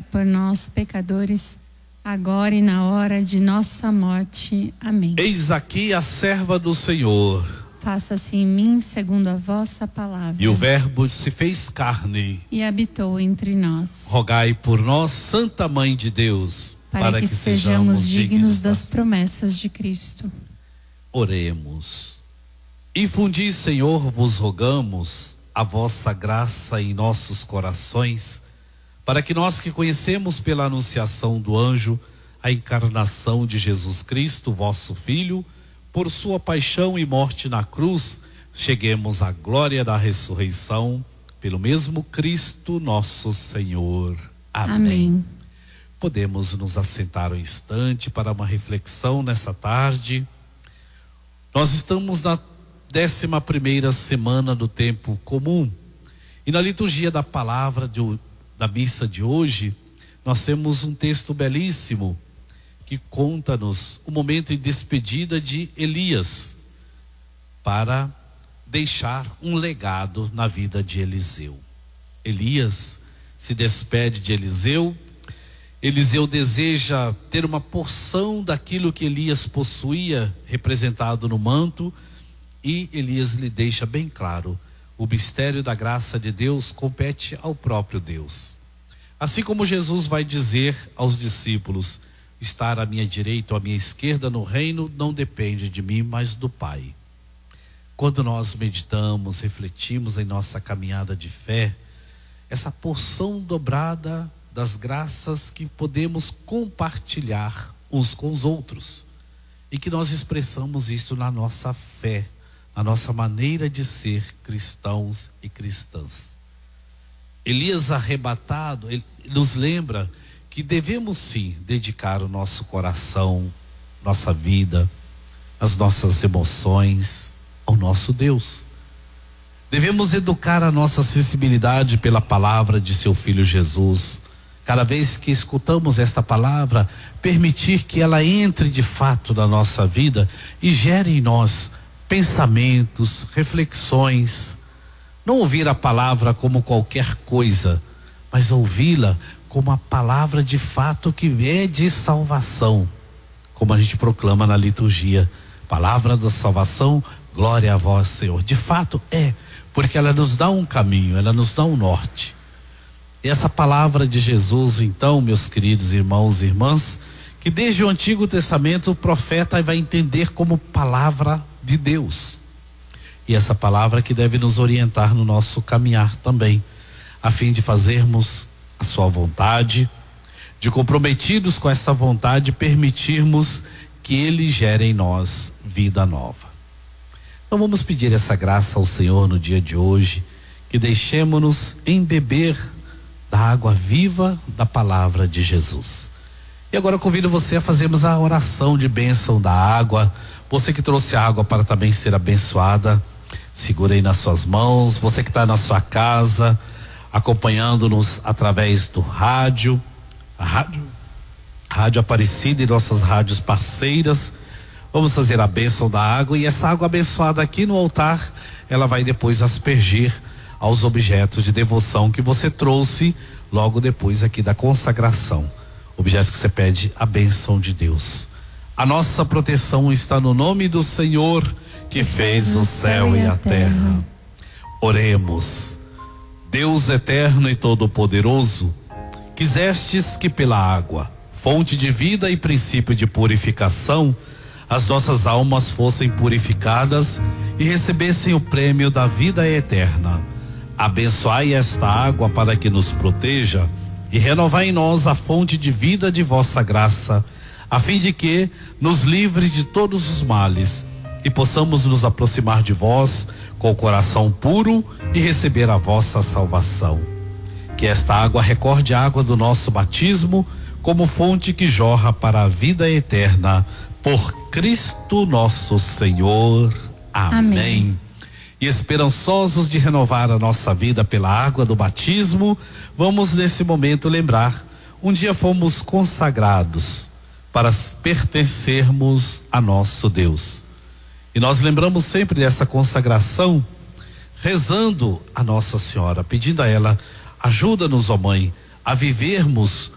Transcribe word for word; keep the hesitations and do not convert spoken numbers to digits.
por nós, pecadores, agora e na hora de nossa morte. Amém. Eis aqui a serva do Senhor. Faça-se em mim segundo a vossa palavra. E o Verbo se fez carne e habitou entre nós. Rogai por nós, Santa Mãe de Deus, para, para que, que sejamos dignos das promessas de Cristo. Oremos. Infundi, Senhor, vos rogamos a vossa graça em nossos corações, para que nós que conhecemos pela anunciação do anjo a encarnação de Jesus Cristo, vosso Filho, por sua paixão e morte na cruz, cheguemos à glória da ressurreição, pelo mesmo Cristo nosso Senhor. Amém. Amém. Podemos nos assentar um instante para uma reflexão nessa tarde. Nós estamos na décima primeira semana do tempo comum, e na liturgia da palavra de, da missa de hoje, nós temos um texto belíssimo que conta-nos o momento de despedida de Elias para deixar um legado na vida de Eliseu. Elias se despede de Eliseu. Eliseu deseja ter uma porção daquilo que Elias possuía, representado no manto, e Elias lhe deixa bem claro: o mistério da graça de Deus compete ao próprio Deus. Assim como Jesus vai dizer aos discípulos: estar à minha direita ou à minha esquerda no reino não depende de mim, mas do Pai. Quando nós meditamos, refletimos em nossa caminhada de fé, essa porção dobrada das graças que podemos compartilhar uns com os outros, e que nós expressamos isto na nossa fé, na nossa maneira de ser cristãos e cristãs. Elias arrebatado, ele nos lembra que devemos sim dedicar o nosso coração, nossa vida, as nossas emoções ao nosso Deus. Devemos educar a nossa sensibilidade pela palavra de seu Filho Jesus. Cada vez que escutamos esta palavra, permitir que ela entre de fato na nossa vida e gere em nós pensamentos, reflexões. Não ouvir a palavra como qualquer coisa, mas ouvi-la como a palavra de fato que é de salvação, como a gente proclama na liturgia: palavra da salvação, glória a vós, Senhor. De fato é, porque ela nos dá um caminho, ela nos dá um norte. E essa palavra de Jesus, então, meus queridos irmãos e irmãs, que desde o Antigo Testamento o profeta vai entender como palavra de Deus, e essa palavra que deve nos orientar no nosso caminhar também, a fim de fazermos a sua vontade, de comprometidos com essa vontade, permitirmos que Ele gere em nós vida nova. Então vamos pedir essa graça ao Senhor no dia de hoje, que deixemos-nos embeber da água viva da palavra de Jesus. E agora eu convido você a fazermos a oração de bênção da água. Você que trouxe a água para também ser abençoada, segura aí nas suas mãos. Você que está na sua casa, acompanhando-nos através do rádio, a rádio, rádio Aparecida e nossas rádios parceiras, vamos fazer a bênção da água, e essa água abençoada aqui no altar, ela vai depois aspergir aos objetos de devoção que você trouxe logo depois aqui da consagração, objeto que você pede a bênção de Deus. A nossa proteção está no nome do Senhor, que fez o céu e a terra. Oremos. Deus eterno e todo-poderoso, quisestes que pela água, fonte de vida e princípio de purificação, as nossas almas fossem purificadas e recebessem o prêmio da vida eterna. Abençoai esta água para que nos proteja e renovai em nós a fonte de vida de vossa graça, a fim de que nos livre de todos os males e possamos nos aproximar de vós com o coração puro e receber a vossa salvação. Que esta água recorde a água do nosso batismo como fonte que jorra para a vida eterna, por Cristo nosso Senhor. Amém. Amém. E esperançosos de renovar a nossa vida pela água do batismo, vamos nesse momento lembrar: um dia fomos consagrados para pertencermos a nosso Deus. E nós lembramos sempre dessa consagração, rezando a Nossa Senhora, pedindo a ela: ajuda-nos, ó Mãe, a vivermos